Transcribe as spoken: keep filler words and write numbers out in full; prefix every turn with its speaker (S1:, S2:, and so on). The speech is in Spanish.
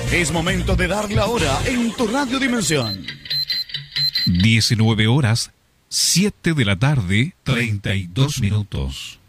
S1: Es momento de dar la hora en tu Radio Dimensión.
S2: diecinueve horas, siete de la tarde, treinta y dos minutos.